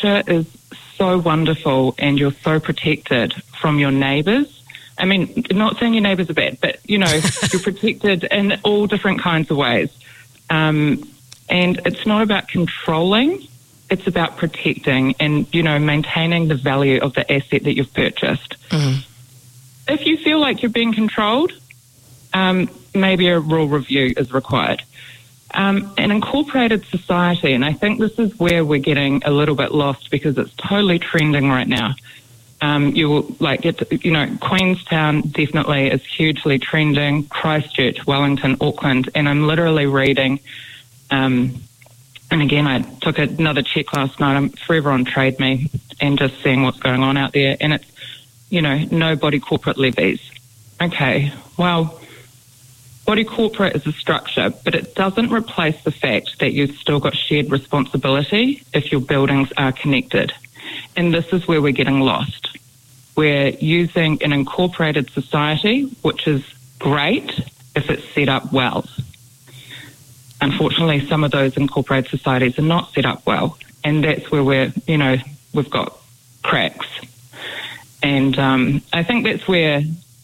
structure is so wonderful and you're so protected from your neighbours. I mean, not saying your neighbours are bad, but, you know, you're protected in all different kinds of ways. And it's not about controlling, it's about protecting and, you know, maintaining the value of the asset that you've purchased. Mm-hmm. If you feel like you're being controlled, maybe a rule review is required. An incorporated society, and I think this is where we're getting a little bit lost because it's totally trending right now. You will Queenstown definitely is hugely trending. Christchurch, Wellington, Auckland, and I'm literally reading. And again, I took another check last night. I'm forever on Trade Me and just seeing what's going on out there. And it's, you know, no body corporate levies. Okay, well, body corporate is a structure, but it doesn't replace the fact that you've still got shared responsibility if your buildings are connected. And this is where we're getting lost. We're using an incorporated society, which is great if it's set up well. Unfortunately, some of those incorporated societies are not set up well, and that's where we've got cracks. And I think that's where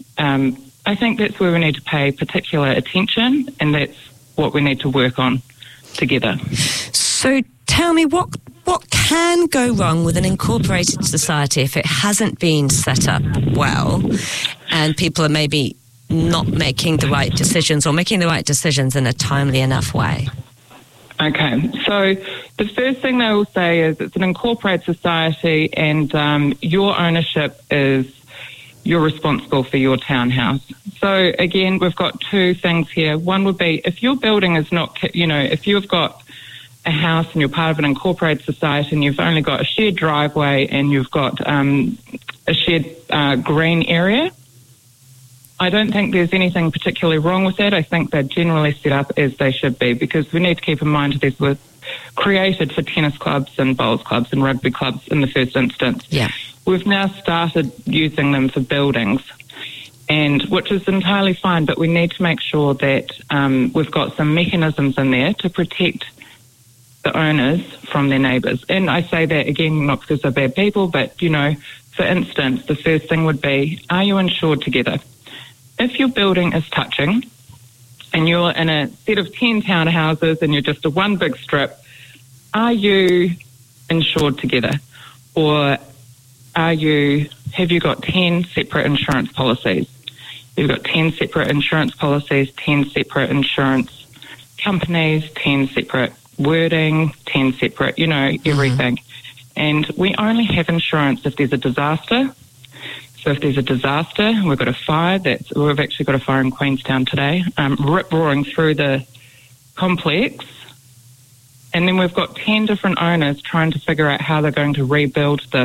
we need to pay particular attention, and that's what we need to work on together. So tell me, what can go wrong with an incorporated society if it hasn't been set up well and people are maybe not making the right decisions or making the right decisions in a timely enough way? Okay, so the first thing they will say is it's an incorporated society and your ownership is you're responsible for your townhouse. So again, we've got two things here. One would be if your building is not, if you've got a house and you're part of an incorporated society and you've only got a shared driveway and you've got a shared green area, I don't think there's anything particularly wrong with that. I think they're generally set up as they should be, because we need to keep in mind these were created for tennis clubs and bowls clubs and rugby clubs in the first instance. Yeah. We've now started using them for buildings, and which is entirely fine, but we need to make sure that we've got some mechanisms in there to protect the owners from their neighbours. And I say that again, not because they're bad people, but, for instance, the first thing would be, are you insured together? If your building is touching and you're in a set of 10 townhouses and you're just a one big strip, are you insured together? Or have you got 10 separate insurance policies? You've got 10 separate insurance policies, 10 separate insurance companies, 10 separate wording, 10 separate, everything. And we only have insurance if there's a disaster. So if there's a disaster, we've got a fire, we've actually got a fire in Queenstown today, rip-roaring through the complex. And then we've got 10 different owners trying to figure out how they're going to rebuild this,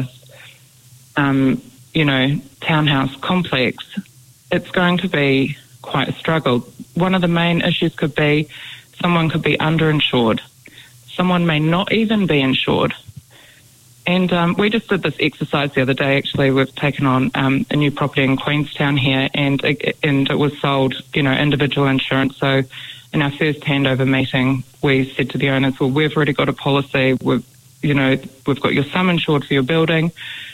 townhouse complex. It's going to be quite a struggle. One of the main issues could be someone could be underinsured. Someone may not even be insured. And we just did this exercise the other day, actually. We've taken on a new property in Queenstown here, and it was sold, individual insurance. So in our first handover meeting, we said to the owners, well, we've already got a policy. We've got your sum insured for your building.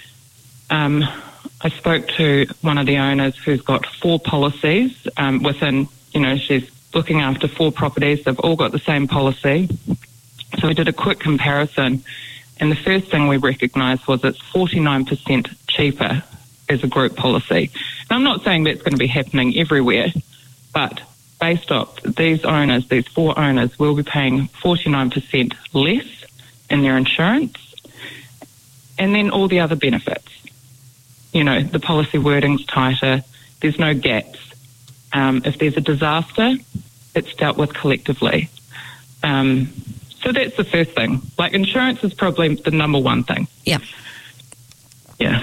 I spoke to one of the owners who's got 4 policies within, she's looking after 4 properties. They've all got the same policy. So we did a quick comparison. And the first thing we recognised was it's 49% cheaper as a group policy. And I'm not saying that's going to be happening everywhere, but based off these owners, these 4 owners will be paying 49% less in their insurance, and then all the other benefits. The policy wording's tighter, there's no gaps. If there's a disaster, it's dealt with collectively. So that's the first thing. Like, insurance is probably the number one thing. Yeah. Yeah.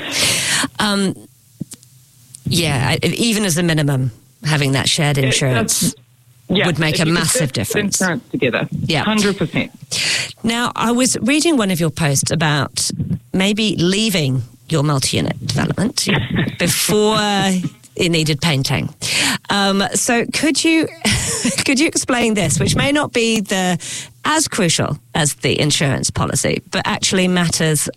Even as a minimum, having that shared insurance would make a massive difference. Insurance together. Yeah. 100%. Now, I was reading one of your posts about maybe leaving your multi-unit development before it needed painting. So could you explain this, which may not be as crucial as the insurance policy, but actually matters